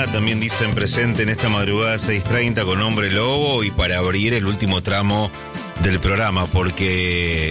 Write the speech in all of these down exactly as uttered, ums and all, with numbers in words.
acá, también dicen presente en esta madrugada seis treinta con Hombre Lobo y para abrir el último tramo del programa, porque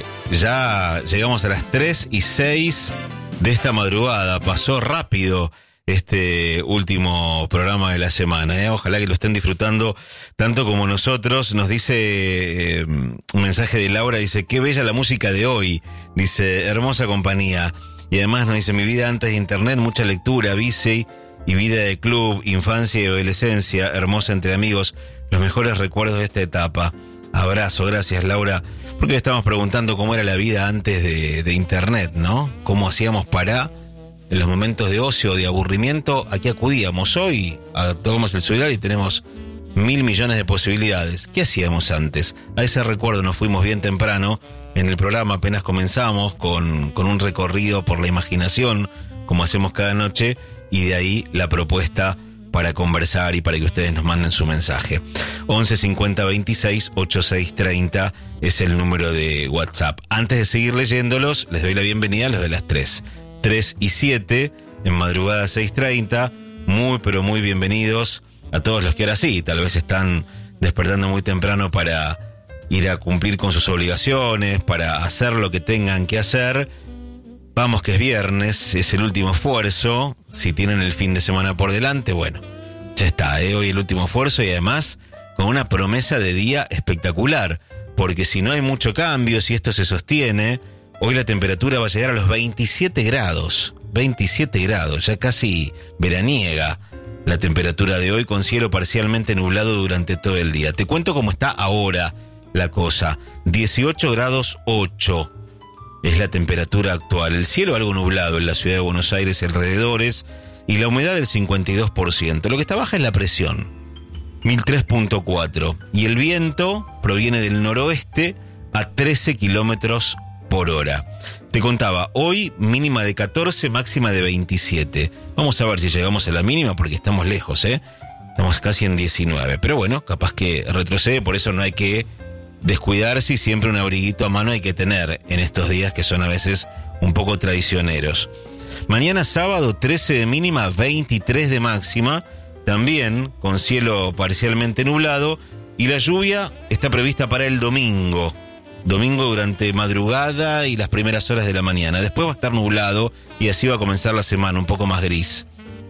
ya llegamos a las tres y seis de esta madrugada. Pasó rápido este último programa de la semana, ¿eh? Ojalá que lo estén disfrutando tanto como nosotros. Nos dice eh, un mensaje de Laura, dice, qué bella la música de hoy, dice, hermosa compañía. Y además nos dice, mi vida antes de internet, mucha lectura, bici y vida de club, infancia y adolescencia, hermosa entre amigos, los mejores recuerdos de esta etapa. Abrazo, gracias Laura, porque estamos preguntando cómo era la vida antes de, de internet, ¿no? Cómo hacíamos para, en los momentos de ocio, de aburrimiento, ¿a qué acudíamos? Hoy a, tomamos el celular y tenemos mil millones de posibilidades. ¿Qué hacíamos antes? A ese recuerdo nos fuimos bien temprano. En el programa apenas comenzamos con, con un recorrido por la imaginación, como hacemos cada noche, y de ahí la propuesta para conversar y para que ustedes nos manden su mensaje. once cincuenta veintiséis ochenta y seis treinta es el número de WhatsApp. Antes de seguir leyéndolos, les doy la bienvenida a los de las tres. tres y siete, en madrugada seis treinta. Muy, pero muy bienvenidos a todos los que ahora sí, tal vez están despertando muy temprano para ir a cumplir con sus obligaciones, para hacer lo que tengan que hacer. Vamos que es viernes, es el último esfuerzo. Si tienen el fin de semana por delante, bueno, ya está, ¿eh? Hoy el último esfuerzo y además con una promesa de día espectacular, porque si no hay mucho cambio, si esto se sostiene, hoy la temperatura va a llegar a los veintisiete grados, veintisiete grados, ya casi veraniega la temperatura de hoy, con cielo parcialmente nublado durante todo el día. Te cuento cómo está ahora la cosa, dieciocho grados ocho es la temperatura actual, el cielo algo nublado en la ciudad de Buenos Aires y alrededores, y la humedad del cincuenta y dos por ciento. Lo que está baja es la presión, mil tres punto cuatro, y el viento proviene del noroeste a trece kilómetros por hora. Te contaba, hoy mínima de catorce, máxima de veintisiete. Vamos a ver si llegamos a la mínima porque estamos lejos, ¿eh? Estamos casi en diecinueve, pero bueno, capaz que retrocede, por eso no hay que descuidarse y siempre un abriguito a mano hay que tener en estos días que son a veces un poco traicioneros. Mañana sábado trece de mínima, veintitrés de máxima, también con cielo parcialmente nublado, y la lluvia está prevista para el domingo. Domingo durante madrugada y las primeras horas de la mañana. Después va a estar nublado y así va a comenzar la semana un poco más gris.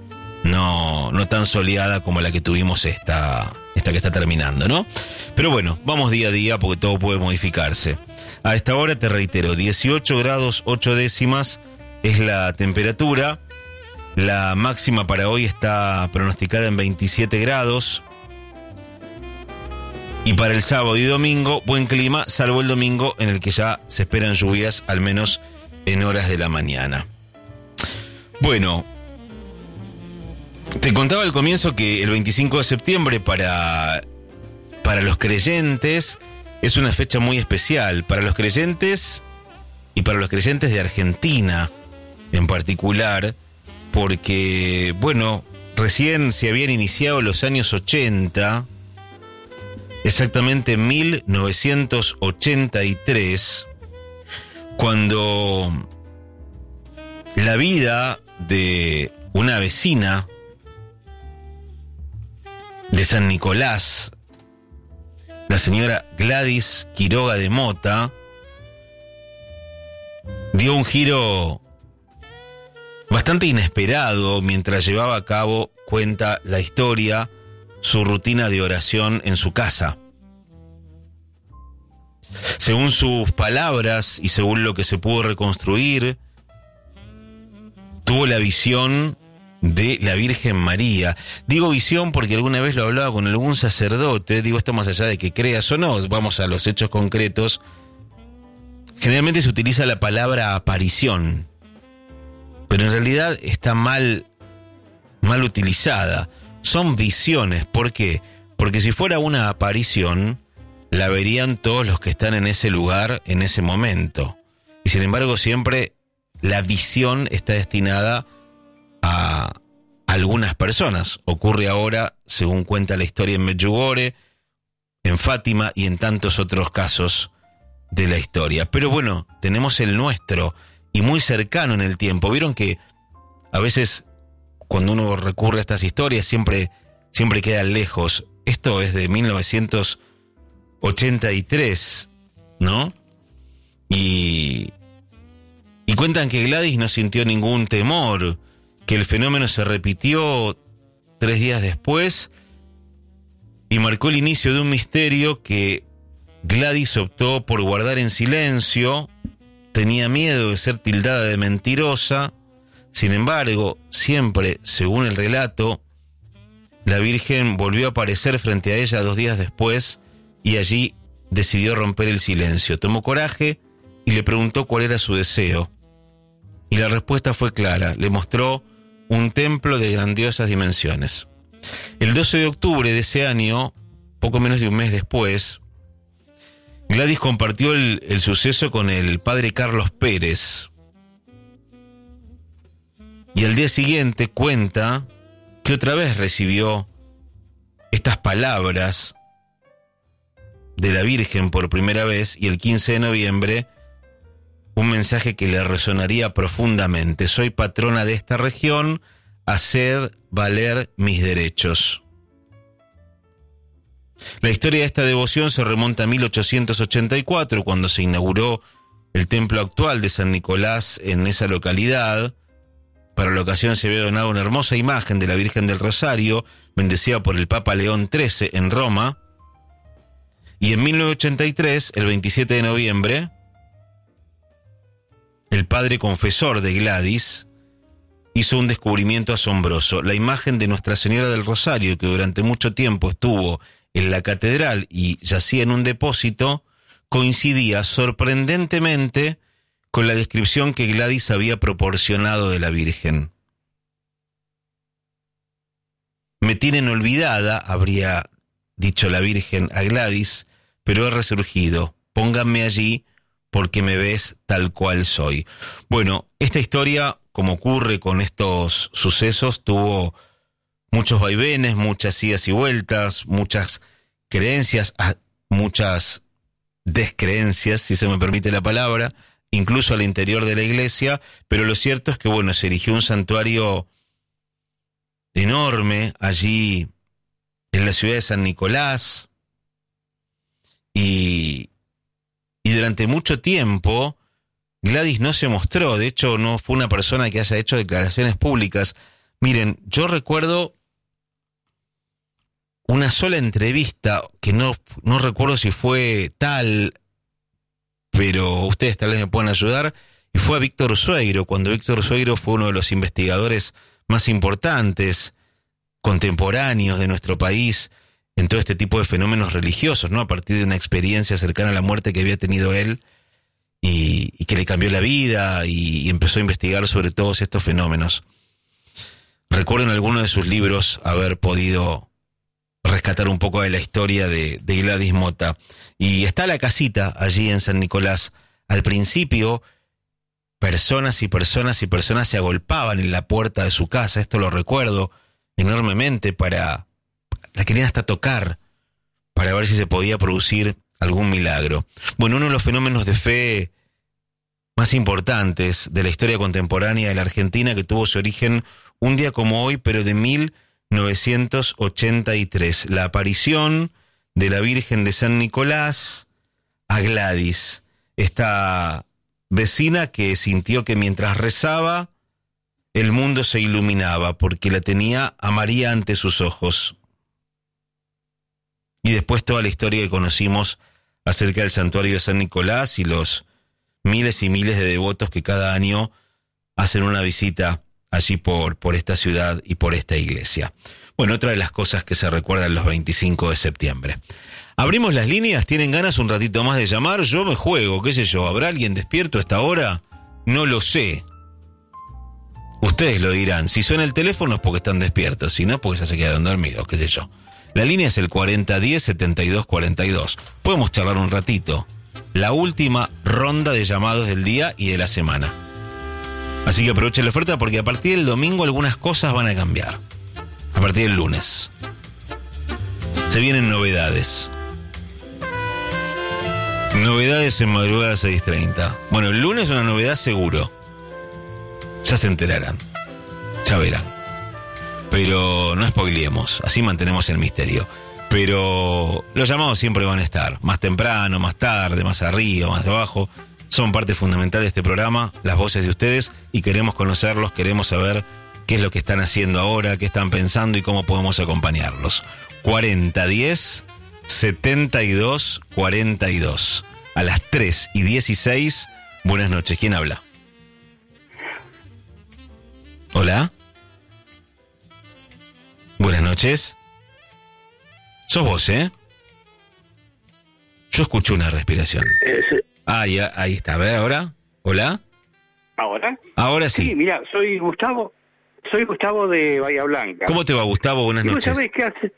No, no tan soleada como la que tuvimos esta, esta que está terminando, ¿no? Pero bueno, vamos día a día porque todo puede modificarse. A esta hora te reitero, dieciocho grados ocho décimas es la temperatura. La máxima para hoy está pronosticada en veintisiete grados. Y para el sábado y domingo, buen clima, salvo el domingo en el que ya se esperan lluvias, al menos en horas de la mañana. Bueno, te contaba al comienzo que el veinticinco de septiembre para, para los creyentes es una fecha muy especial. Para los creyentes y para los creyentes de Argentina en particular, porque, bueno, recién se habían iniciado los años ochenta, exactamente en mil novecientos ochenta y tres, cuando la vida de una vecina de San Nicolás, la señora Gladys Quiroga de Mota, dio un giro bastante inesperado mientras llevaba a cabo, cuenta la historia, su rutina de oración en su casa. Según sus palabras y según lo que se pudo reconstruir, tuvo la visión de la Virgen María. Digo visión porque alguna vez lo hablaba con algún sacerdote, digo esto más allá de que creas o no, vamos a los hechos concretos. Generalmente se utiliza la palabra aparición, pero en realidad está mal, mal utilizada. Son visiones. ¿Por qué? Porque si fuera una aparición, la verían todos los que están en ese lugar en ese momento. Y sin embargo, siempre la visión está destinada a algunas personas. Ocurre ahora, según cuenta la historia, en Medjugorje, en Fátima y en tantos otros casos de la historia. Pero bueno, tenemos el nuestro y muy cercano en el tiempo. Vieron que a veces cuando uno recurre a estas historias siempre, siempre quedan lejos. Esto es de mil novecientos ochenta y tres, ¿no? Y, y cuentan que Gladys no sintió ningún temor, que el fenómeno se repitió tres días después y marcó el inicio de un misterio que Gladys optó por guardar en silencio. Tenía miedo de ser tildada de mentirosa. Sin embargo, siempre, según el relato, la Virgen volvió a aparecer frente a ella dos días después y allí decidió romper el silencio. Tomó coraje y le preguntó cuál era su deseo. Y la respuesta fue clara. Le mostró un templo de grandiosas dimensiones. El doce de octubre de ese año, poco menos de un mes después, Gladys compartió el, el suceso con el padre Carlos Pérez. Y al día siguiente cuenta que otra vez recibió estas palabras de la Virgen por primera vez, y el quince de noviembre un mensaje que le resonaría profundamente: soy patrona de esta región, haced valer mis derechos. La historia de esta devoción se remonta a mil ochocientos ochenta y cuatro, cuando se inauguró el templo actual de San Nicolás en esa localidad. Para la ocasión se había donado una hermosa imagen de la Virgen del Rosario, bendecida por el Papa León trece en Roma. Y en mil novecientos ochenta y tres, el veintisiete de noviembre, el padre confesor de Gladys hizo un descubrimiento asombroso. La imagen de Nuestra Señora del Rosario, que durante mucho tiempo estuvo en la catedral y yacía en un depósito, coincidía sorprendentemente con la descripción que Gladys había proporcionado de la Virgen. Me tienen olvidada, habría dicho la Virgen a Gladys, pero he resurgido. Pónganme allí porque me ves tal cual soy. Bueno, esta historia, como ocurre con estos sucesos, tuvo muchos vaivenes, muchas idas y vueltas, muchas creencias, muchas descreencias, si se me permite la palabra, incluso al interior de la iglesia, pero lo cierto es que, bueno, se erigió un santuario enorme allí en la ciudad de San Nicolás, y, y durante mucho tiempo Gladys no se mostró. De hecho, no fue una persona que haya hecho declaraciones públicas. Miren, yo recuerdo una sola entrevista, que no, no recuerdo si fue tal, pero ustedes tal vez me pueden ayudar, y fue a Víctor Sueiro, cuando Víctor Sueiro fue uno de los investigadores más importantes, contemporáneos de nuestro país, en todo este tipo de fenómenos religiosos, ¿no? A partir de una experiencia cercana a la muerte que había tenido él, y, y que le cambió la vida, y, y empezó a investigar sobre todos estos fenómenos. Recuerdo en alguno de sus libros haber podido rescatar un poco de la historia de, de Gladys Motta. Y está la casita allí en San Nicolás. Al principio, personas y personas y personas se agolpaban en la puerta de su casa. Esto lo recuerdo enormemente. Para la querían hasta tocar para ver si se podía producir algún milagro. Bueno, uno de los fenómenos de fe más importantes de la historia contemporánea de la Argentina, que tuvo su origen un día como hoy, pero de mil novecientos ochenta y tres, la aparición de la Virgen de San Nicolás a Gladys, esta vecina que sintió que mientras rezaba el mundo se iluminaba porque la tenía a María ante sus ojos. Y después toda la historia que conocimos acerca del santuario de San Nicolás y los miles y miles de devotos que cada año hacen una visita allí por, por esta ciudad y por esta iglesia. Bueno, otra de las cosas que se recuerdan los veinticinco de septiembre. Abrimos las líneas, ¿tienen ganas un ratito más de llamar? Yo me juego, qué sé yo, ¿habrá alguien despierto a esta hora? No lo sé. Ustedes lo dirán, si suena el teléfono es porque están despiertos, si no, porque ya se quedan dormidos, qué sé yo. La línea es el cuarenta diez setenta y dos cuarenta y dos. Podemos charlar un ratito. La última ronda de llamados del día y de la semana. Así que aprovechen la oferta porque a partir del domingo algunas cosas van a cambiar. A partir del lunes se vienen novedades. Novedades en madrugada seis treinta. Bueno, el lunes una novedad seguro. Ya se enterarán. Ya verán. pero no spoileemos, así mantenemos el misterio. Pero los llamados siempre van a estar, más temprano, más tarde, más arriba, más abajo. Son parte fundamental de este programa, las voces de ustedes, y queremos conocerlos, queremos saber qué es lo que están haciendo ahora, qué están pensando y cómo podemos acompañarlos. cuarenta diez setenta y dos cuarenta y dos. A las tres y dieciséis, buenas noches. ¿Quién habla? ¿Hola? Buenas noches. Sos vos, ¿eh? Yo escucho una respiración. Eh, sí. Ah, ya, ahí está. A ver, ¿ahora? ¿Hola? ¿Ahora? Ahora sí. Sí, mira, soy Gustavo, soy Gustavo de Bahía Blanca. ¿Cómo te va, Gustavo? Buenas ¿Y vos noches. sabés qué hace?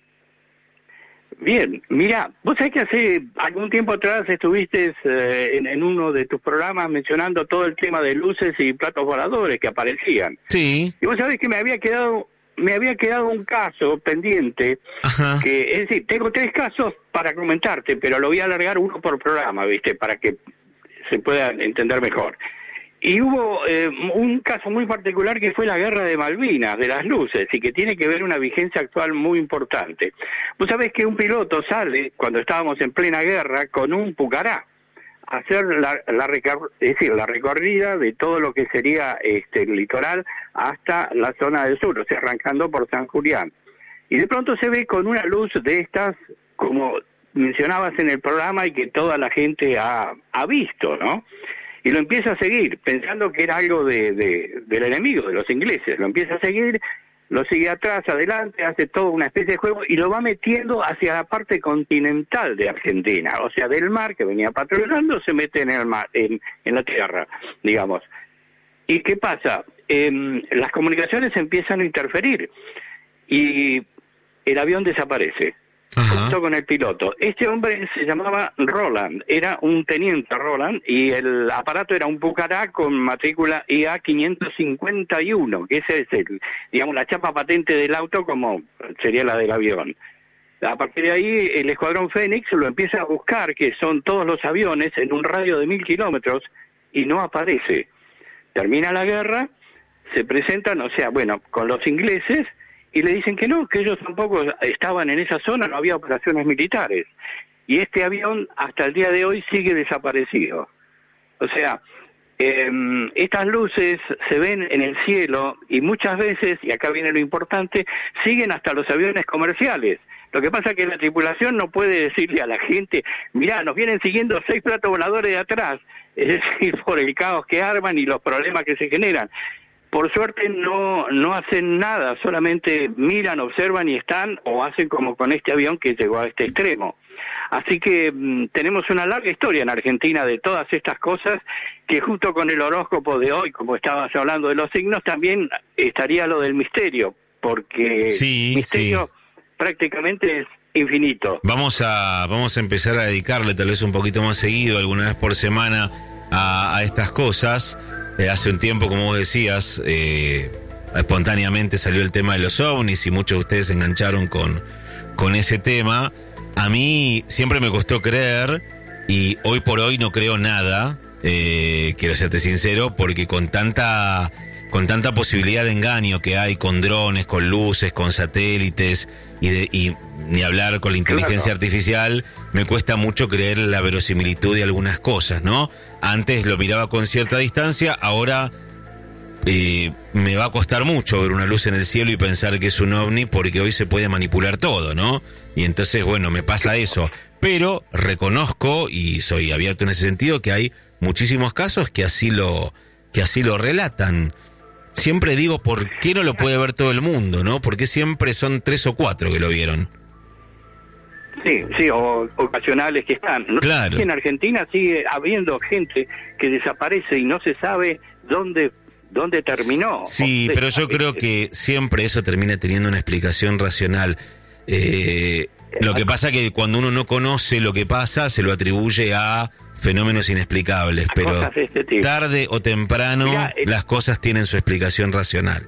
Bien, mira, vos sabés que hace algún tiempo atrás estuviste eh, en, en uno de tus programas mencionando todo el tema de luces y platos voladores que aparecían. Sí. Y vos sabés que me había quedado me había quedado un caso pendiente. Ajá. Que es decir, tengo tres casos para comentarte, pero lo voy a alargar uno por programa, ¿viste? Para que se pueda entender mejor. Y hubo eh, un caso muy particular que fue la guerra de Malvinas, de las luces, y que tiene que ver una vigencia actual muy importante. Vos sabés que un piloto sale, cuando estábamos en plena guerra, con un Pucará, a hacer la, la, recor- es decir, la recorrida de todo lo que sería este, el litoral hasta la zona del sur, o sea, arrancando por San Julián. Y de pronto se ve con una luz de estas, como mencionabas en el programa y que toda la gente ha, ha visto, ¿no? Y lo empieza a seguir, pensando que era algo de, de, del enemigo, de los ingleses. Lo empieza a seguir, lo sigue atrás, adelante, hace toda una especie de juego y lo va metiendo hacia la parte continental de Argentina. O sea, del mar que venía patrullando, se mete en el mar, en, en la tierra, digamos. ¿Y qué pasa? Eh, las comunicaciones empiezan a interferir y el avión desaparece. Ajá. Junto con el piloto. Este hombre se llamaba Roland, era un teniente Roland, y el aparato era un Pucará con matrícula I A quinientos cincuenta y uno, que ese es el, digamos, la chapa patente del auto como sería la del avión. A partir de ahí, el Escuadrón Fénix lo empieza a buscar, que son todos los aviones en un radio de mil kilómetros, y no aparece. Termina la guerra, se presentan, o sea, bueno, con los ingleses, y le dicen que no, que ellos tampoco estaban en esa zona, no había operaciones militares. Y este avión hasta el día de hoy sigue desaparecido. O sea, eh, estas luces se ven en el cielo y muchas veces, y acá viene lo importante, siguen hasta los aviones comerciales. Lo que pasa es que la tripulación no puede decirle a la gente, mirá, nos vienen siguiendo seis platos voladores de atrás, es decir, por el caos que arman y los problemas que se generan. Por suerte no no hacen nada, solamente miran, observan y están, o hacen como con este avión que llegó a este extremo. Así que mmm, tenemos una larga historia en Argentina de todas estas cosas, que junto con el horóscopo de hoy, como estabas hablando de los signos, también estaría lo del misterio, porque Sí, misterio sí. prácticamente es infinito. Vamos a, vamos a empezar a dedicarle tal vez un poquito más seguido, alguna vez por semana, a, a estas cosas. Eh, hace un tiempo, como vos decías, eh, espontáneamente salió el tema de los ovnis y muchos de ustedes se engancharon con, con ese tema. A mí siempre me costó creer y hoy por hoy no creo nada, eh, quiero serte sincero, porque con tanta, con tanta posibilidad de engaño que hay con drones, con luces, con satélites y, de, y ni hablar con la inteligencia Claro. artificial, me cuesta mucho creer la verosimilitud de algunas cosas, ¿no? Antes lo miraba con cierta distancia, ahora eh, me va a costar mucho ver una luz en el cielo y pensar que es un ovni, porque hoy se puede manipular todo, ¿no? Y entonces, bueno, me pasa eso. Pero reconozco, y soy abierto en ese sentido, que hay muchísimos casos que así lo, que así lo relatan. Siempre digo, ¿por qué no lo puede ver todo el mundo, no? ¿Por qué siempre son tres o cuatro que lo vieron? Sí, sí, o ocasionales que están. No, Claro. En Argentina sigue habiendo gente que desaparece y no se sabe dónde dónde terminó. Sí, O pero sea, yo creo que siempre eso termina teniendo una explicación racional. Eh, lo que pasa que cuando uno no conoce lo que pasa, se lo atribuye a fenómenos inexplicables, a pero cosas de este tipo. tarde o temprano Mirá, el- las cosas tienen su explicación racional.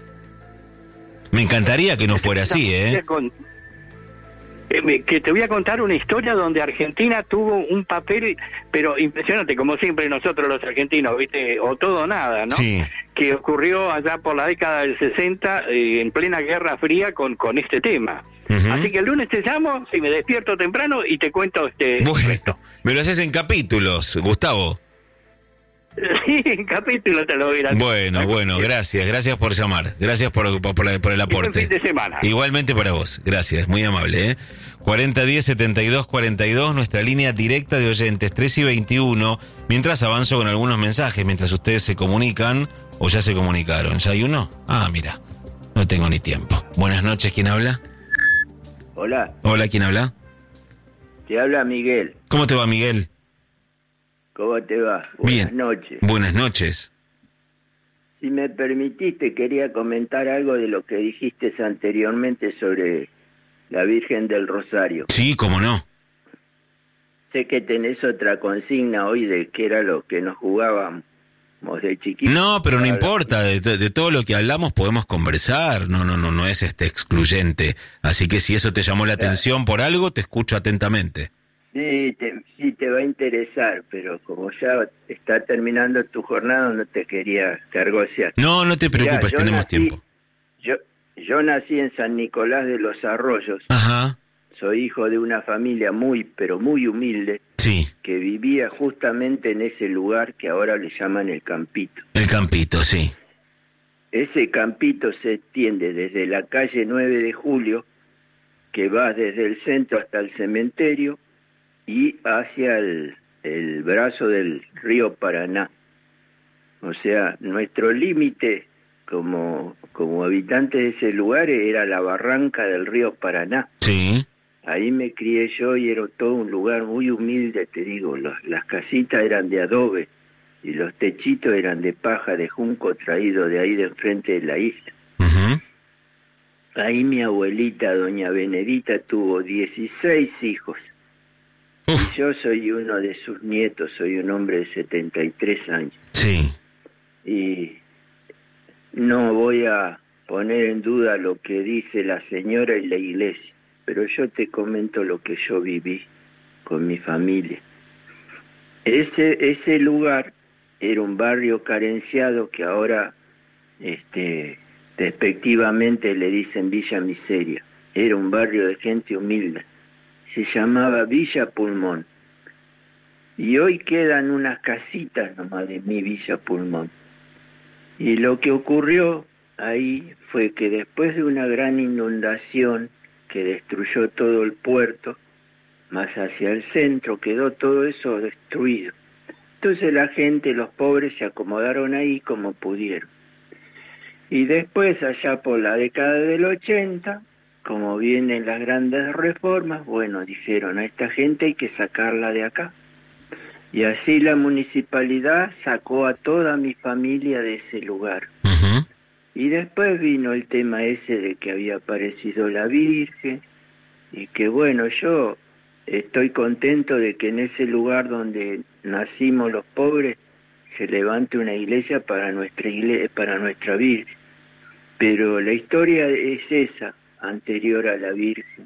Me encantaría que no fuera así, ¿eh? Con- eh, me- que te voy a contar una historia donde Argentina tuvo un papel, pero impresionante, como siempre nosotros los argentinos, ¿viste? O todo o nada, ¿no? Sí. que ocurrió allá por la década del sesenta, eh, en plena Guerra Fría, con, con este tema. Uh-huh. Así que el lunes te llamo, si me despierto temprano, y te cuento este... Bueno, me lo haces en capítulos, Gustavo. Sí, en capítulo te lo voy a ir a... Bueno, bueno, gracias, gracias por llamar, gracias por, por, por el aporte. Fin de semana. Igualmente para vos, gracias, muy amable, ¿eh? cuarenta diez setenta y dos cuarenta y dos, nuestra línea directa de oyentes, tres y veintiuno, mientras avanzo con algunos mensajes, mientras ustedes se comunican, o ya se comunicaron. ¿Ya hay uno? Ah, mira, no tengo ni tiempo. Buenas noches, ¿quién habla? Hola. Hola, ¿quién habla? Te habla Miguel. ¿Cómo te va, Miguel? ¿Cómo te va? Buenas Bien. noches. Buenas noches. Si me permitiste, quería comentar algo de lo que dijiste anteriormente sobre la Virgen del Rosario. Sí, cómo no. Sé que tenés otra consigna hoy de que era lo que nos jugábamos de chiquitos. No, pero no importa, de, de todo lo que hablamos podemos conversar, no, no, no, no es este excluyente. Así que si eso te llamó la atención por algo, te escucho atentamente. Sí te, sí, te va a interesar, pero como ya está terminando tu jornada, no te quería cargosear. No, no te preocupes, Mirá, tenemos nací, tiempo. Yo, yo nací en San Nicolás de los Arroyos. Ajá. Soy hijo de una familia muy, pero muy humilde. Sí. Que vivía justamente en ese lugar que ahora le llaman el Campito. El Campito, sí. Ese Campito se extiende desde la calle nueve de julio, que va desde el centro hasta el cementerio, y hacia el, el brazo del río Paraná. O sea, nuestro límite como, como habitantes de ese lugar era la barranca del río Paraná. Sí. Ahí me crié yo y era todo un lugar muy humilde, te digo. Los, las casitas eran de adobe y los techitos eran de paja de junco traído de ahí de enfrente de la isla. Uh-huh. Ahí mi abuelita, doña Benedita, tuvo dieciséis hijos. Uf. Y yo soy uno de sus nietos, soy un hombre de setenta y tres años. Sí. Y no voy a poner en duda lo que dice la señora y la iglesia, pero yo te comento lo que yo viví con mi familia. Ese, ese lugar era un barrio carenciado que ahora este, despectivamente le dicen Villa Miseria. Era un barrio de gente humilde. Se llamaba Villa Pulmón. Y hoy quedan unas casitas nomás de mi Villa Pulmón. Y lo que ocurrió ahí fue que después de una gran inundación que destruyó todo el puerto, más hacia el centro, quedó todo eso destruido. Entonces la gente, los pobres, se acomodaron ahí como pudieron. Y después, allá por la década del ochenta, como vienen las grandes reformas, bueno, dijeron, a esta gente hay que sacarla de acá. Y así la municipalidad sacó a toda mi familia de ese lugar. Uh-huh. Y después vino el tema ese de que había aparecido la Virgen, y que bueno, yo estoy contento de que en ese lugar donde nacimos los pobres se levante una iglesia para nuestra iglesia, para nuestra Virgen. Pero la historia es esa, anterior a la Virgen.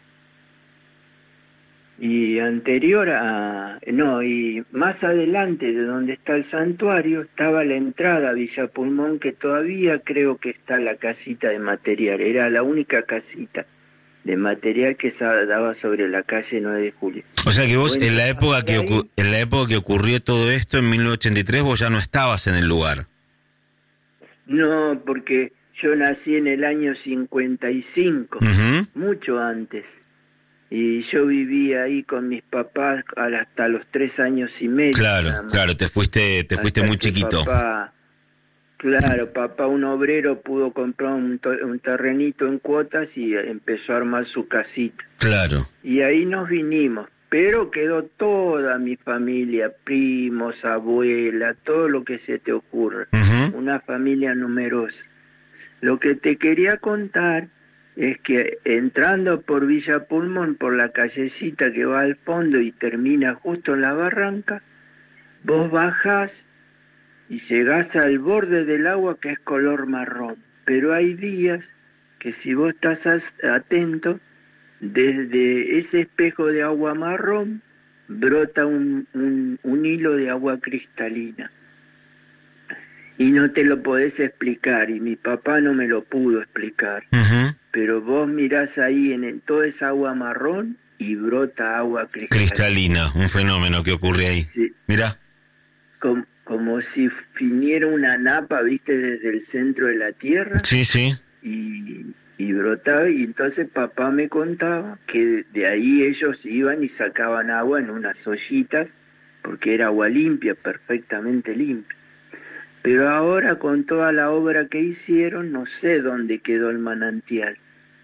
Y anterior a... No, y más adelante de donde está el santuario estaba la entrada a Villa Pulmón, que todavía creo que está la casita de material. Era la única casita de material que daba sobre la calle nueve de julio. O sea que vos, bueno, en la época que ahí, ocu- en la época que ocurrió todo esto, en mil novecientos ochenta y tres, vos ya no estabas en el lugar. No, porque yo nací en el año cincuenta y cinco, Uh-huh. mucho antes. Y yo vivía ahí con mis papás hasta los tres años y medio. Claro, claro, te fuiste, te fuiste Hasta muy que chiquito. Papá, claro, papá, un obrero, pudo comprar un, to- un terrenito en cuotas y empezó a armar su casita. Claro. Y ahí nos vinimos, pero quedó toda mi familia, primos, abuela, todo lo que se te ocurra. Uh-huh. Una familia numerosa. Lo que te quería contar es que entrando por Villa Pulmón, por la callecita que va al fondo y termina justo en la barranca, vos bajás y llegás al borde del agua que es color marrón. Pero hay días que si vos estás atento, desde ese espejo de agua marrón brota un, un, un hilo de agua cristalina. y no te lo podés explicar, y mi papá no me lo pudo explicar. Uh-huh. Pero vos mirás ahí en, en toda esa agua marrón y brota agua cristalina. Cristalina, un fenómeno que ocurre ahí. Sí. Mirá. Como, como si viniera una napa, viste, desde el centro de la tierra. Sí, sí. Y, y brotaba, y entonces papá me contaba que de ahí ellos iban y sacaban agua en unas ollitas, porque era agua limpia, perfectamente limpia. Pero ahora con toda la obra que hicieron, no sé dónde quedó el manantial.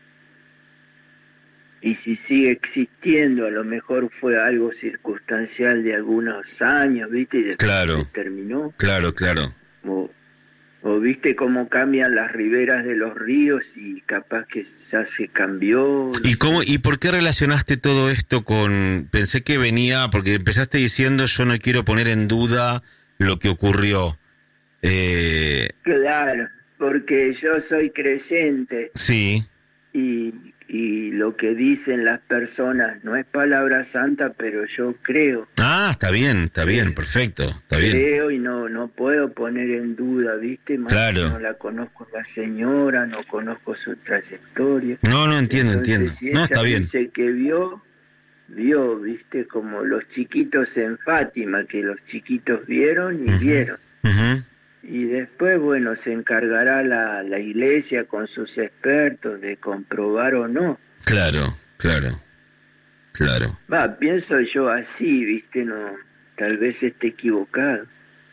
Y si sigue existiendo, a lo mejor fue algo circunstancial de algunos años, ¿viste? Y después claro. se terminó. Claro, claro. O, o viste cómo cambian las riberas de los ríos y capaz que ya se cambió. ¿Y cómo y por qué relacionaste todo esto con...? Pensé que venía, porque empezaste diciendo yo no quiero poner en duda lo que ocurrió. Eh... Claro, porque yo soy creyente. Sí. Y, y lo que dicen las personas no es palabra santa, pero yo creo. Ah, está bien, está bien, perfecto, está bien. Creo y no no puedo poner en duda, ¿viste? Más claro. No la conozco la señora, no conozco su trayectoria. No, no entiendo, Entonces, entiendo. Si no, está bien. Dice que vio, vio, ¿viste? Como los chiquitos en Fátima, que los chiquitos vieron y uh-huh. vieron. Uh-huh. Y después, bueno, se encargará la, la iglesia con sus expertos de comprobar o no. Claro, claro, claro. Va, pienso yo así, ¿viste? No, tal vez esté equivocado.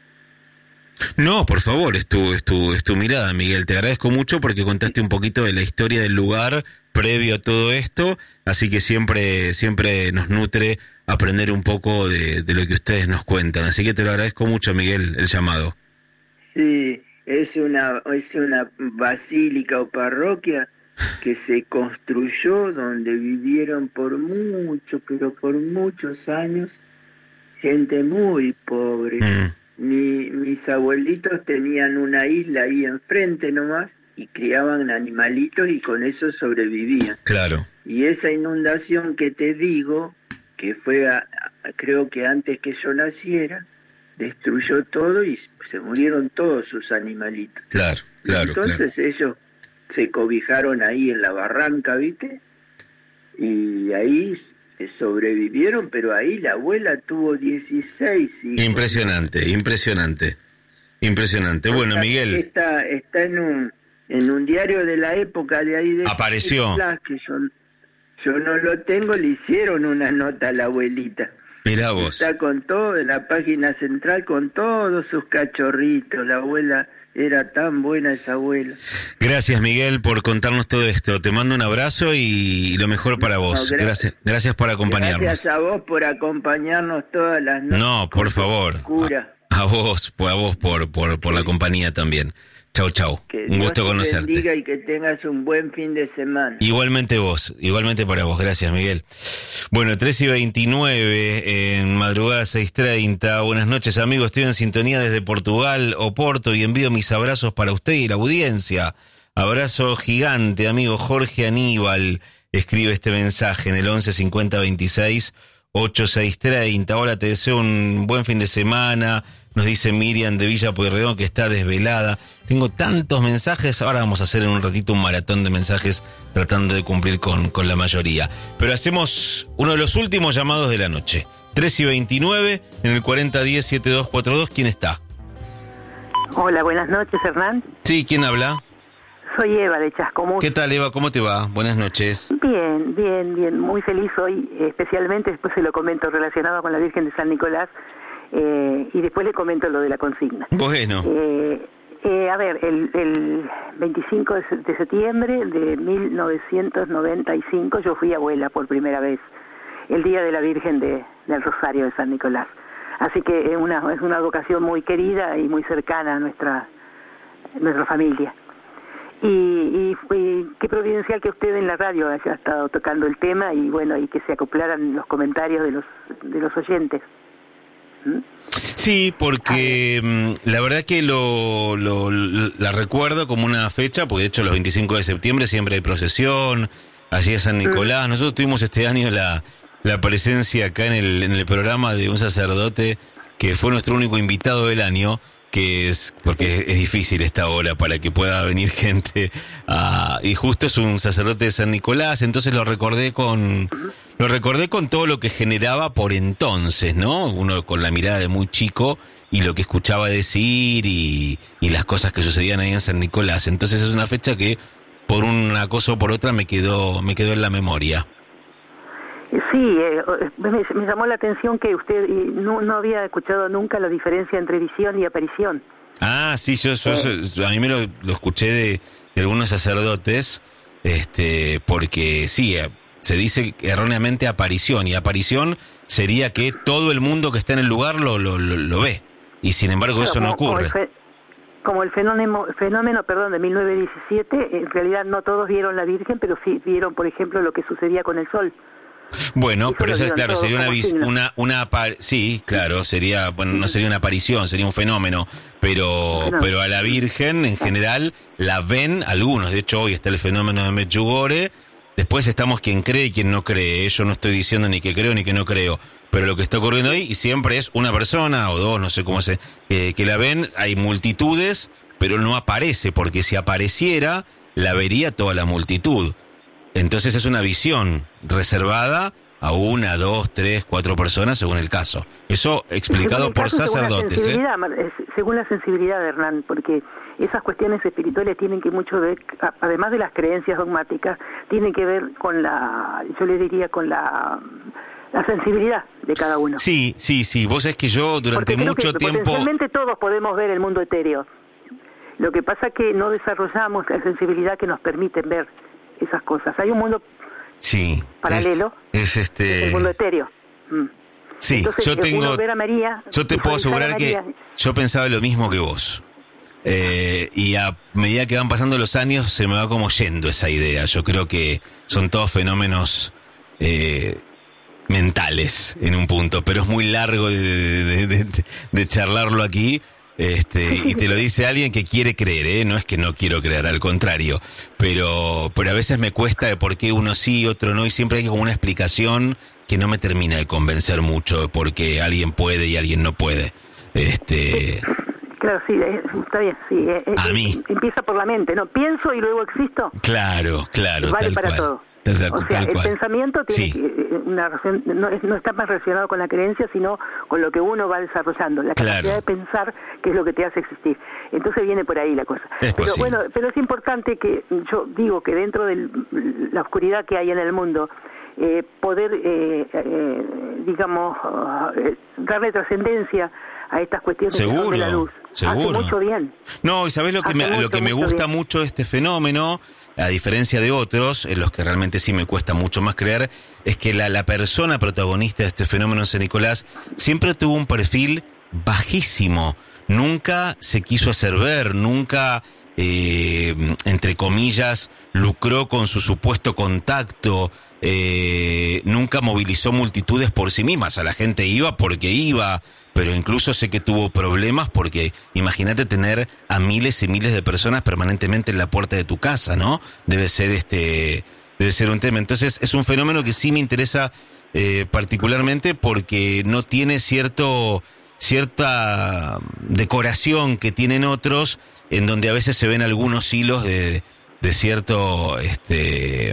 No, por favor, es tu, es tu, es tu mirada, Miguel. Te agradezco mucho porque contaste un poquito de la historia del lugar previo a todo esto, así que siempre, siempre nos nutre aprender un poco de, de lo que ustedes nos cuentan. Así que te lo agradezco mucho, Miguel, el llamado. Sí, es una es una basílica o parroquia que se construyó donde vivieron por mucho, pero por muchos años, gente muy pobre. Mm. Mi, mis abuelitos tenían una isla ahí enfrente nomás y criaban animalitos y con eso sobrevivían. Claro. Y esa inundación que te digo, que fue a, a, creo que antes que yo naciera, destruyó todo y se murieron todos sus animalitos. Claro, claro. Entonces claro. ellos se cobijaron ahí en la barranca, ¿viste? Y ahí sobrevivieron, pero ahí la abuela tuvo dieciséis hijos. Impresionante, impresionante. Impresionante. Bueno, o sea, Miguel. Está, está en un en un diario de la época de ahí de apareció. De que yo, yo no lo tengo, le hicieron una nota a la abuelita. Mirá vos. Está con todo, en la página central, con todos sus cachorritos. La abuela era tan buena, esa abuela. Gracias, Miguel, por contarnos todo esto. Te mando un abrazo y lo mejor para vos. No, gracias, gracias, gracias por acompañarnos. Gracias a vos por acompañarnos todas las noches. No, por favor. A, a vos, a vos por, por, por la compañía también. Chau, chau. Que un gusto Dios conocerte. Te bendiga y que tengas un buen fin de semana. Igualmente vos, igualmente para vos. Gracias, Miguel. Bueno, tres y veintinueve en madrugada seis treinta. Buenas noches, amigos. Estoy en sintonía desde Portugal, Oporto, y envío mis abrazos para usted y la audiencia. Abrazo gigante, amigo Jorge Aníbal. Escribe este mensaje en el once cincuenta veintiséis ochenta y seis treinta. Hola, te deseo un buen fin de semana. Nos dice Miriam de Villa Pueyrredón que está desvelada. Tengo tantos mensajes, ahora vamos a hacer en un ratito un maratón de mensajes tratando de cumplir con, con la mayoría. Pero hacemos uno de los últimos llamados de la noche. tres y veintinueve en el cuarenta diez setenta y dos cuarenta y dos. ¿Quién está? Hola, buenas noches, Hernán. Sí, ¿quién habla? Soy Eva de Chascomús. ¿Qué tal, Eva? ¿Cómo te va? Buenas noches. Bien, bien, bien. Muy feliz hoy, especialmente después se lo comento relacionado con la Virgen de San Nicolás. Eh, y después le comento lo de la consigna. Bueno. Eh, eh, a ver, el, el veinticinco de septiembre de mil novecientos noventa y cinco yo fui abuela por primera vez, el día de la Virgen de, del Rosario de San Nicolás. Así que es una, es una vocación muy querida y muy cercana a nuestra, nuestra familia. Y, y, y qué providencial que usted en la radio haya estado tocando el tema y bueno, y que se acoplaran los comentarios de los, de los oyentes. Sí, porque mmm, la verdad que lo, lo, lo la recuerdo como una fecha, porque de hecho los veinticinco de septiembre siempre hay procesión, allí es San Nicolás. Nosotros tuvimos este año la, la presencia acá en el, en el programa de un sacerdote que fue nuestro único invitado del año, que es porque es difícil esta hora para que pueda venir gente a, y justo es un sacerdote de San Nicolás, entonces lo recordé con lo recordé con todo lo que generaba por entonces, ¿no? Uno con la mirada de muy chico y lo que escuchaba decir y, y las cosas que sucedían ahí en San Nicolás. Entonces es una fecha que por una cosa o por otra me quedó me quedó en la memoria. Sí, eh, me, me llamó la atención que usted no, no había escuchado nunca la diferencia entre visión y aparición. Ah, sí, yo, yo, Eh. yo a mí me lo, lo escuché de, de algunos sacerdotes, este, porque sí, eh, se dice erróneamente aparición, y aparición sería que todo el mundo que está en el lugar lo, lo, lo, lo ve, y sin embargo Claro, eso no como, ocurre. Como el, fe, como el fenómeno, fenómeno perdón, de mil novecientos diecisiete, en realidad no todos vieron la Virgen, pero sí vieron, por ejemplo, lo que sucedía con el Sol. Bueno, Eso pero lo eso es vieron claro, todos sería una como vis- signo. una una apar- sí, claro, sería, bueno, no sería una aparición, sería un fenómeno, pero Fenómeno. pero a la Virgen en general la ven algunos. De hecho, hoy está el fenómeno de Medjugorje. Después estamos quien cree y quien no cree. Yo no estoy diciendo ni que creo ni que no creo, pero lo que está ocurriendo ahí y siempre es una persona o dos, no sé cómo se eh, que la ven. Hay multitudes, pero no aparece, porque si apareciera la vería toda la multitud. Entonces es una visión reservada a una, dos, tres, cuatro personas según el caso. Eso explicado Según el por caso, sacerdotes, según la ¿eh? sensibilidad, Mar- eh, según la sensibilidad de Hernán, porque esas cuestiones espirituales tienen que mucho ver, a- además de las creencias dogmáticas, tienen que ver con la, yo le diría, con la, la sensibilidad de cada uno. Sí, sí, sí. Vos sabés que yo durante Porque creo mucho que tiempo... potencialmente todos podemos ver el mundo etéreo. Lo que pasa es que no desarrollamos la sensibilidad que nos permite ver esas cosas. Hay un mundo Sí. paralelo, Es, es este... el mundo etéreo. Mm. Sí, Entonces, yo uno tengo... ver a María, Yo te puedo visualizar a asegurar que María. yo pensaba lo mismo que vos. Eh, y a medida que van pasando los años se me va como yendo esa idea. Yo creo que son todos fenómenos eh, mentales en un punto, pero es muy largo de, de, de, de, de charlarlo aquí. Este, y te lo dice alguien que quiere creer, ¿eh? No es que no quiero creer, al contrario. Pero, pero a veces me cuesta de por qué uno sí, otro no, y siempre hay como una explicación que no me termina de convencer mucho de por qué alguien puede y alguien no puede. Este, Claro, sí, eh, está bien, sí. eh, eh, A mí. Empieza por la mente, ¿no? Pienso y luego existo. claro, claro, Vale tal para cual. todo. Tal, O sea, tal el cual. pensamiento tiene Sí. que, eh, una relación, no, es- no está más relacionado con la creencia, sino con lo que uno va desarrollando, la capacidad Claro. de pensar, que es lo que te hace existir. Entonces viene por ahí la cosa. Es pero posible. bueno, pero es importante que yo digo que dentro de la oscuridad que hay en el mundo, eh, poder, eh, eh, digamos, eh, darle trascendencia a estas cuestiones que son Seguro, de la luz. seguro. Hace mucho bien. No, y sabés lo que Hace me, mucho, lo que me mucho gusta bien. mucho de este fenómeno, a diferencia de otros, en los que realmente sí me cuesta mucho más creer, es que la, la persona protagonista de este fenómeno en San Nicolás siempre tuvo un perfil bajísimo. Nunca se quiso hacer ver, nunca, eh, entre comillas, lucró con su supuesto contacto, eh, nunca movilizó multitudes por sí mismas. A la gente iba porque iba, pero incluso sé que tuvo problemas porque imagínate tener a miles y miles de personas permanentemente en la puerta de tu casa, ¿no? Debe ser este, debe ser un tema. Entonces es un fenómeno que sí me interesa eh, particularmente porque no tiene cierto cierta decoración que tienen otros, en donde a veces se ven algunos hilos de, de cierto este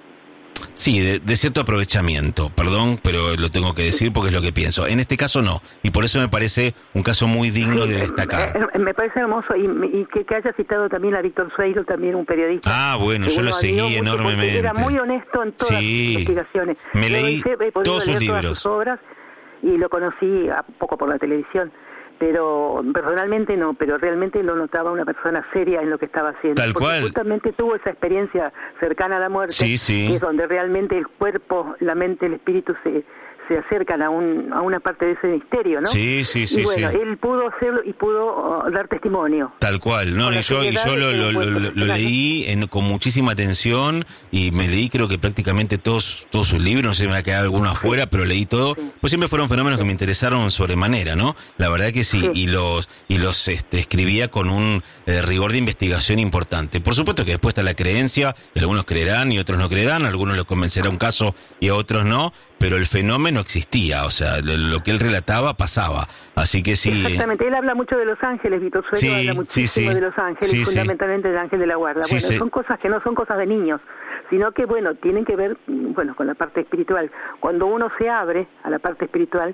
sí, de, de cierto aprovechamiento, perdón, pero lo tengo que decir porque es lo que pienso. En este caso no, y por eso me parece un caso muy digno Sí, de eh, destacar. eh, Me parece hermoso y, y que, que haya citado también a Víctor Sueiro, también un periodista. Ah, bueno, que yo lo uno seguí admiró mucho porque enormemente. Era muy honesto en todas Sí. sus investigaciones. Me Yo leí hice, he podido todos sus leer todas libros. sus obras y lo conocí a poco por la televisión. Pero personalmente no, pero realmente lo notaba una persona seria en lo que estaba haciendo. Tal porque cual. justamente tuvo esa experiencia cercana a la muerte, Sí, sí. que es donde realmente el cuerpo, la mente, el espíritu se, se acercan a, un, a una parte de ese misterio, ¿no? Sí, sí, sí, Y bueno, sí. él pudo hacerlo y pudo uh, dar testimonio. Tal cual, no, Con y la yo, y yo seriedad lo, que lo, fue lo, lo- lo profesional, ¿no? leí en, con muchísima atención y me leí creo que prácticamente todos, todos sus libros, no sé si me ha quedado alguno afuera, pero leí todo, Sí. pues siempre fueron fenómenos que me interesaron sobremanera, ¿no? La verdad que sí, Sí. y los y los este, escribía con un eh, rigor de investigación importante. Por supuesto que después está la creencia, y algunos creerán y otros no creerán, a algunos les convencerá un caso y a otros no, pero el fenómeno existía, o sea, lo, lo que él relataba pasaba, así que sí. Exactamente, él habla mucho de Los Ángeles, Víctor Suero sí, habla muchísimo sí, sí. de Los Ángeles, sí, fundamentalmente sí. del Ángel de la Guarda. Sí, bueno, sí. son cosas que no son cosas de niños, sino que, bueno, tienen que ver, bueno, con la parte espiritual. Cuando uno se abre a la parte espiritual,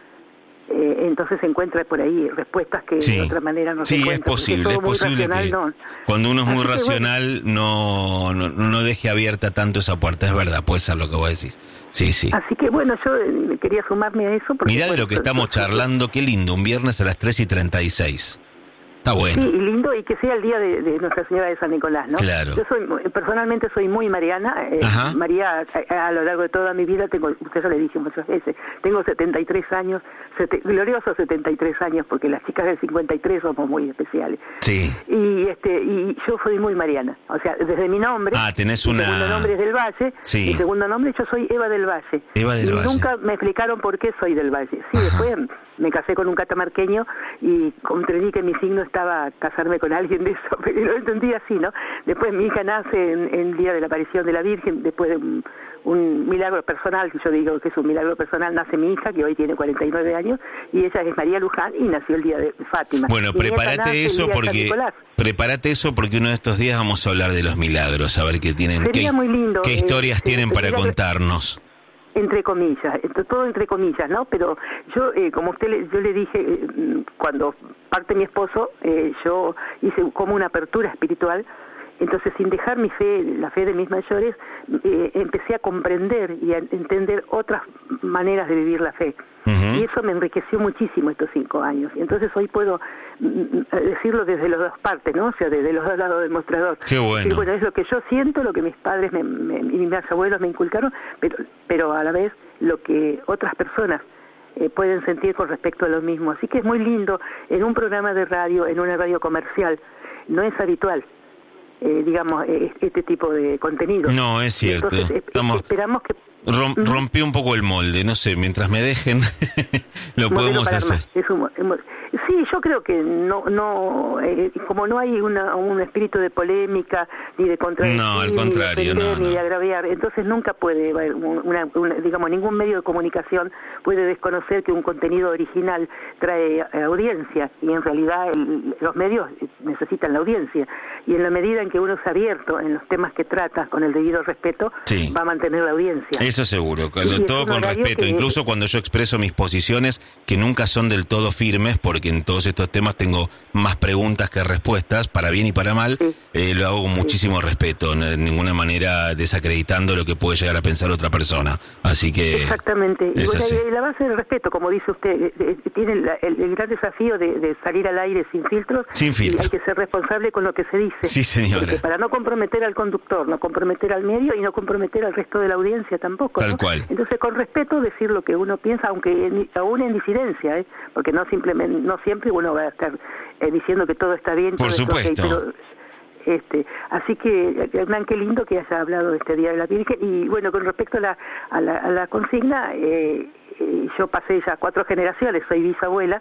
Eh, entonces se encuentra por ahí respuestas que sí. de otra manera no sí, se encuentran. Sí, es posible, es posible que no. cuando uno es muy Así racional bueno, no, no no deje abierta tanto esa puerta, es verdad, puede ser lo que vos decís. Sí, sí. Así que bueno, yo eh, quería sumarme a eso. Porque, Mirá de bueno, lo que estamos charlando, qué lindo, un viernes a las tres y treinta y seis. Está bueno. Sí, y lindo, y que sea el día de, de Nuestra Señora de San Nicolás, ¿no? Claro. Yo soy, personalmente soy muy mariana. Eh, María, a, a lo largo de toda mi vida, tengo, usted ya le dije muchas veces, tengo setenta y tres años, sete, gloriosos setenta y tres años, porque las chicas del cincuenta y tres somos muy especiales. Sí. Y este y yo soy muy mariana, o sea, desde mi nombre. Ah, tenés una... Mi segundo nombre es del Valle, sí. Mi segundo nombre, yo soy Eva del Valle. Eva del y Valle. Nunca me explicaron por qué soy del Valle. Sí, Ajá. Después me casé con un catamarqueño y comprendí que mi signo estaba casarme con alguien de eso, pero lo entendí así, ¿no? Después mi hija nace en, en el día de la aparición de la Virgen, después de un, un milagro personal, que yo digo que es un milagro personal, nace mi hija, que hoy tiene cuarenta y nueve años, y ella es María Luján, y nació el día de Fátima. Bueno, y prepárate eso porque prepárate eso porque uno de estos días vamos a hablar de los milagros, a ver qué tienen, Sería qué, muy lindo, qué historias eh, tienen eh, para sería contarnos. Entre comillas, todo entre comillas, ¿no? Pero yo, eh, como usted le, yo le dije, eh, cuando parte mi esposo, eh, yo hice como una apertura espiritual, entonces sin dejar mi fe, la fe de mis mayores, eh, empecé a comprender y a entender otras maneras de vivir la fe. Uh-huh. Y eso me enriqueció muchísimo estos cinco años. Y entonces hoy puedo mm, decirlo desde las dos partes, ¿no? O sea, desde los dos lados del mostrador. Qué bueno. Y bueno, es lo que yo siento, lo que mis padres me, me, y mis abuelos me inculcaron, pero, pero a la vez lo que otras personas eh, pueden sentir con respecto a lo mismo. Así que es muy lindo en un programa de radio, en una radio comercial. No es habitual. Eh, digamos, eh, este tipo de contenido. No, es cierto. Entonces, Estamos... esperamos que... Rom, rompí un poco el molde, no sé, mientras me dejen lo podemos hacer. Es un, sí, yo creo que no, no, eh, como no hay una, un espíritu de polémica ni de contradicción, no, al contrario, ni de, no, ni no. de agraviar, entonces nunca puede haber una, una, digamos, ningún medio de comunicación puede desconocer que un contenido original trae audiencia y en realidad el, los medios necesitan la audiencia y en la medida en que uno es abierto en los temas que trata con el debido respeto, sí. va a mantener la audiencia. Eso seguro, todo con respeto, que... incluso cuando yo expreso mis posiciones que nunca son del todo firmes, porque en todos estos temas tengo más preguntas que respuestas, para bien y para mal, sí. eh, lo hago con muchísimo sí. respeto, no, de ninguna manera desacreditando lo que puede llegar a pensar otra persona, así que... Exactamente, y bueno, la base del respeto, como dice usted, eh, tiene la, el, el gran desafío de, de salir al aire sin filtros, sin filtros. Y hay que ser responsable con lo que se dice. Sí, señora. Porque para no comprometer al conductor, no comprometer al medio y no comprometer al resto de la audiencia tampoco. Tal ¿no? cual. Entonces, con respeto, decir lo que uno piensa, aunque en, aún en disidencia, ¿eh? Porque no simplemente, no siempre uno va a estar eh, diciendo que todo está bien. Por todo supuesto. Okay, pero, este, así que, Hernán, qué lindo que haya hablado de este Día de la Virgen. Y bueno, con respecto a la, a la, a la consigna, eh, eh, yo pasé ya cuatro generaciones, soy bisabuela,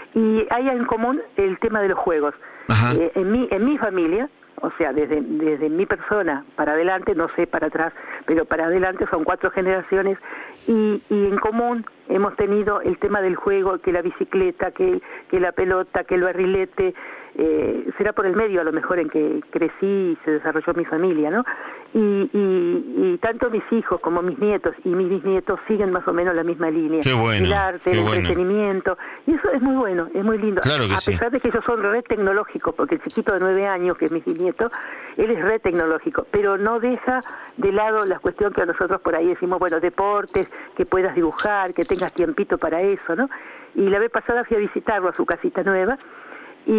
y hay en común el tema de los juegos. Eh, en mi, en mi familia, o sea, desde, desde mi persona para adelante, no sé para atrás, pero para adelante son cuatro generaciones y, y en común hemos tenido el tema del juego, que la bicicleta, que, que la pelota, que el barrilete, eh, será por el medio a lo mejor en que crecí y se desarrolló mi familia, ¿no? Y, y, y tanto mis hijos como mis nietos y mis bisnietos siguen más o menos la misma línea. Qué bueno, el arte, el bueno. entretenimiento, y eso es muy bueno, es muy lindo. Claro que a pesar sí. de que ellos son re tecnológicos, porque el chiquito de nueve años, que es mi bisnieto, él es re tecnológico, pero no deja de lado la cuestión que a nosotros por ahí decimos, bueno, deportes, que puedas dibujar, que tengas tiempito para eso, ¿no? Y la vez pasada fui a visitarlo a su casita nueva, y,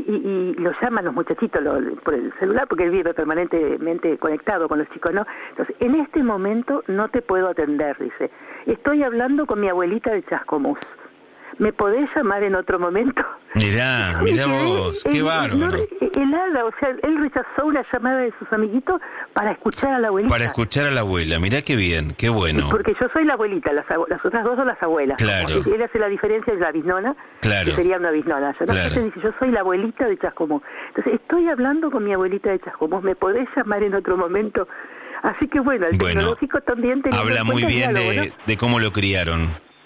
y, y lo llaman los muchachitos lo, por el celular, porque él vive permanentemente conectado con los chicos, ¿no? Entonces, en este momento no te puedo atender, dice. Estoy hablando con mi abuelita de Chascomús. ¿Me podés llamar en otro momento? Mirá, mirá vos, qué bárbaro. No, helada, o sea, él rechazó una llamada de sus amiguitos para escuchar a la abuelita. Para escuchar a la abuela, mirá qué bien, qué bueno. Porque yo soy la abuelita, las, las otras dos son las abuelas. Claro. Y él hace la diferencia de la bisnona, claro. que sería una bisnona. Yo, no claro. sé, dice, yo soy la abuelita de Chascomús. Entonces, estoy hablando con mi abuelita de Chascomús, ¿me podés llamar en otro momento? Así que bueno, el bueno, tecnológico también... Habla muy bien diálogo, de, ¿no? de cómo lo criaron.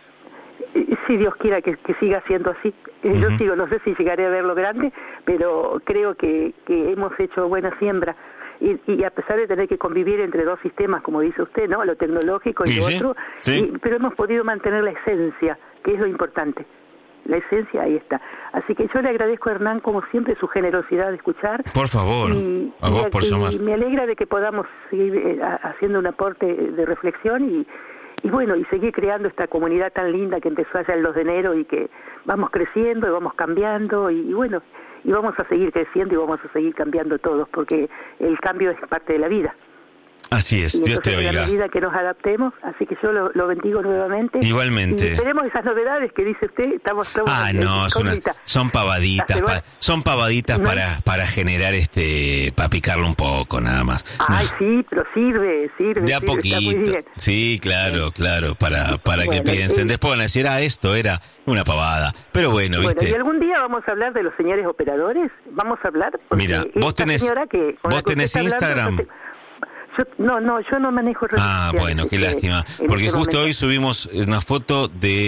Si Dios quiera que, que siga siendo así. Uh-huh. Yo sigo, no sé si llegaré a verlo grande, pero creo que, que hemos hecho buena siembra. Y, y a pesar de tener que convivir entre dos sistemas, como dice usted, ¿no? Lo tecnológico y ¿Sí, lo sí? otro, Sí. Y, pero hemos podido mantener la esencia, que es lo importante. La esencia ahí está. Así que yo le agradezco a Hernán, como siempre, su generosidad de escuchar. Por favor, y, a vos y, por y llamar. me alegra de que podamos seguir eh, haciendo un aporte de reflexión y Y bueno, y seguir creando esta comunidad tan linda que empezó allá el dos de enero y que vamos creciendo y vamos cambiando y, y bueno, y vamos a seguir creciendo y vamos a seguir cambiando todos porque el cambio es parte de la vida. Así es, y Dios te entonces, oiga. a medida que nos adaptemos, así que yo lo, lo bendigo nuevamente. Igualmente. Y esperemos esas novedades que dice usted, estamos... estamos Ah, en- no, en es una- incógnita. son pavaditas, La pa- semana- son pavaditas ¿No? para para generar este, para picarlo un poco nada más. Ay, No, sí, pero sirve, sirve, de a sirve, está muy poquito. bien. Sí, claro, claro, para para Bueno, que piensen. sí. Después van a decir, ah, esto era una pavada. Pero bueno, Bueno, ¿viste? y algún día vamos a hablar de los señores operadores, vamos a hablar... porque Mira, vos esta tenés- señora que, con la vos que usted tenés está hablando, Instagram. yo te- Yo, no, no, yo no manejo redes Ah, sociales, bueno, qué este, lástima. en Porque este justo momento. hoy subimos una foto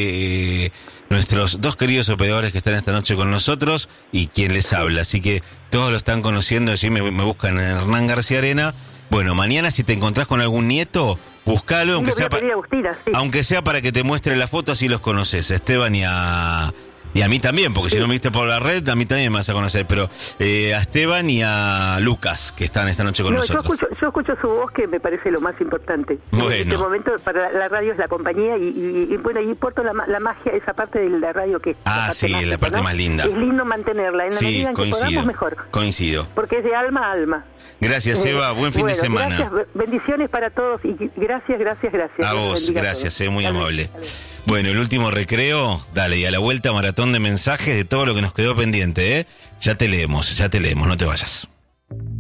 de eh, nuestros dos queridos operadores que están esta noche con nosotros y quien les habla. Así que todos lo están conociendo, así me, me buscan en Hernán García Arena. Bueno, mañana si te encontrás con algún nieto, buscalo, Sí, aunque le voy sea, a pedir pa- a Agustina, sí. aunque sea para que te muestre la foto, así los conoces. A Esteban y a... Y a mí también, porque si no me viste por la red, a mí también me vas a conocer. Pero eh, a Esteban y a Lucas, que están esta noche con No, yo nosotros. escucho, yo escucho su voz, que me parece lo más importante. Bueno. En este momento para la radio es la compañía y, y, y bueno, y importa la, ma- la magia, esa parte de la radio que es Ah, la parte sí, mágica, la parte ¿no? más linda. Es lindo mantenerla, en la Sí, medida en que coincido. podamos mejor. Coincido. Porque es de alma a alma. Gracias, Eh, Eva. Buen fin bueno, de semana. Gracias, bendiciones para todos y gracias, gracias, gracias. A Dios vos, bendiga gracias, todos. eh, muy Hasta luego, amable. hasta luego. Bueno, el último recreo, dale, y a la vuelta maratón de mensajes de todo lo que nos quedó pendiente, ¿eh? Ya te leemos, ya te leemos, no te vayas.